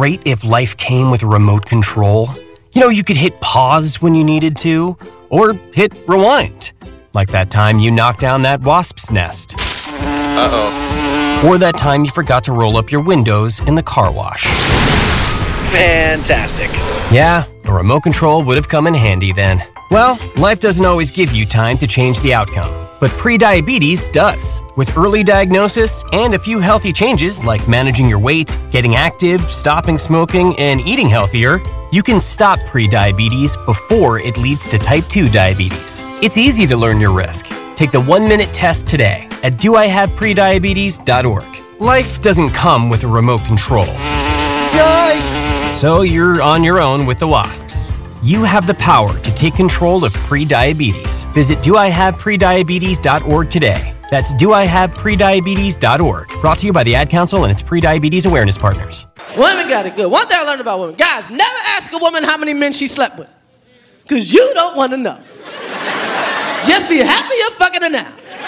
great if life came with a remote control? You know, you could hit pause when you needed to, or hit rewind. Like that time you knocked down that wasp's nest. Uh-oh. Or that time you forgot to roll up your windows in the car wash. Fantastic. Yeah, a remote control would have come in handy then. Well, life doesn't always give you time to change the outcome, but prediabetes does. With early diagnosis and a few healthy changes like managing your weight, getting active, stopping smoking, and eating healthier, you can stop prediabetes before it leads to type 2 diabetes. It's easy to learn your risk. Take the 1-minute test today at doihaveprediabetes.org. Life doesn't come with a remote control. Yikes! So you're on your own with the wasps. You have the power to take control of prediabetes. Visit doihaveprediabetes.org today. That's doihaveprediabetes.org. Brought to you by the Ad Council and its Prediabetes Awareness Partners. Women got it good. One thing I learned about women. Guys, never ask a woman how many men she slept with. Because you don't want to know. Just be happy you're fucking her now.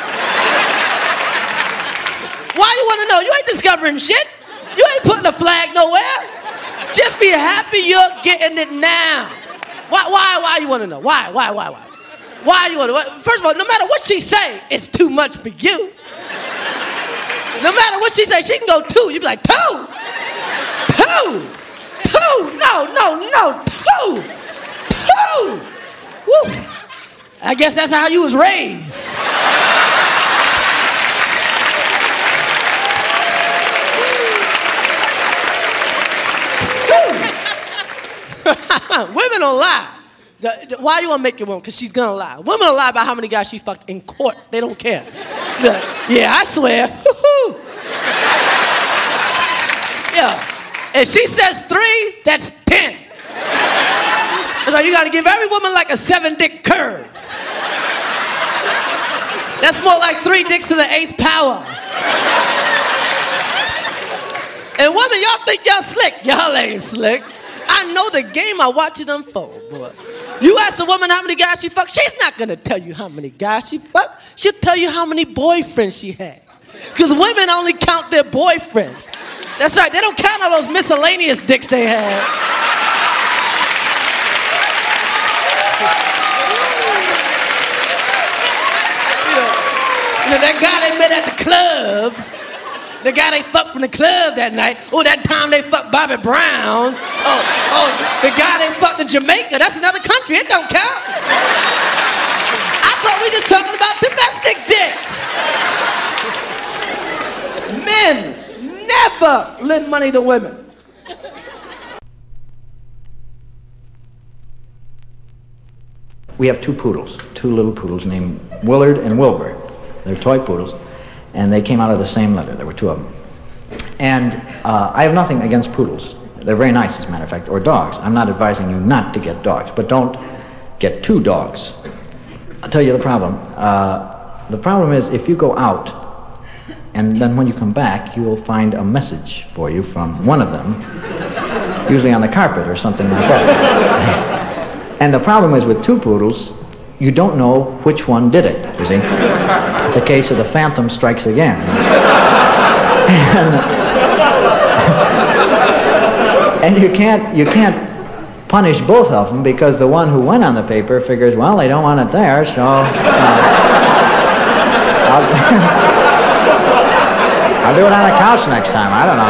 Why you want to know? You ain't discovering shit. You ain't putting a flag nowhere. Just be happy you're getting it now. Why you want to know? Why you want to know? First of all, no matter what she say, it's too much for you. No matter what she say, she can go 2. You be like, 2? 2? No, 2. Woo. I guess that's how you was raised. Women don't lie. Why you want to make your woman? Because she's going to lie. Women will lie about how many guys she fucked in court. They don't care. Yeah, I swear. Yeah. If she says 3, that's 10. So you got to give every woman like a 7-dick curve. That's more like 3 dicks to the 8th power. And women, y'all think y'all slick. Y'all ain't slick. I know the game. I watch it unfold, boy. You ask a woman how many guys she fucked, she's not going to tell you how many guys she fucked. She'll tell you how many boyfriends she had. Because women only count their boyfriends. That's right. They don't count all those miscellaneous dicks they had. You know, that guy they met at the club, the guy they fucked from the club that night. Oh, that time they fucked Bobby Brown. Oh, the guy they fucked in Jamaica. That's another country. It don't count. I thought we just talking about domestic dick. Men never lend money to women. We have 2 poodles, 2 little poodles named Willard and Wilbur. They're toy poodles, and they came out of the same litter. There were 2 of them. And I have nothing against poodles. They're very nice, as a matter of fact, or dogs. I'm not advising you not to get dogs, but don't get 2 dogs. I'll tell you the problem. The problem is if you go out, and then when you come back, you will find a message for you from one of them, usually on the carpet or something like that. And the problem is with 2 poodles, you don't know which one did it, you see. It's a case of the phantom strikes again. And you can't punish both of them because the one who went on the paper figures, well, they don't want it there, so I'll do it on the couch next time. I don't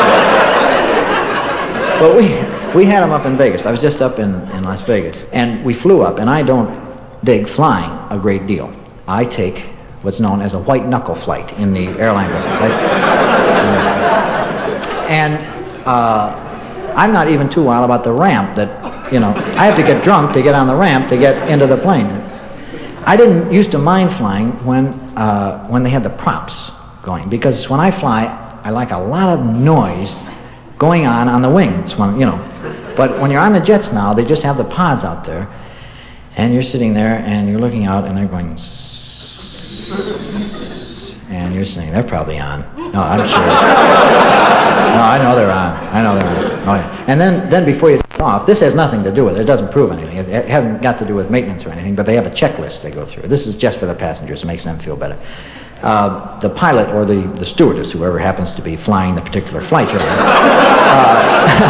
know. But we had them up in Vegas. I was just up in Las Vegas, and we flew up, and I don't dig flying a great deal. I take what's known as a white knuckle flight in the airline business. I'm not even too wild about the ramp that, you know, I have to get drunk to get on the ramp to get into the plane. I didn't used to mind flying when they had the props going, because when I fly, I like a lot of noise going on the wings, when, you know. But when you're on the jets now, they just have the pods out there, and you're sitting there and you're looking out and they're going, and you're saying, they're probably on. No, I'm sure. No, I know they're on. Oh, yeah. And then before you take off, this has nothing to do with it. It doesn't prove anything. It hasn't got to do with maintenance or anything, but they have a checklist they go through. This is just for the passengers. It makes them feel better. The pilot or the stewardess, whoever happens to be flying the particular flight,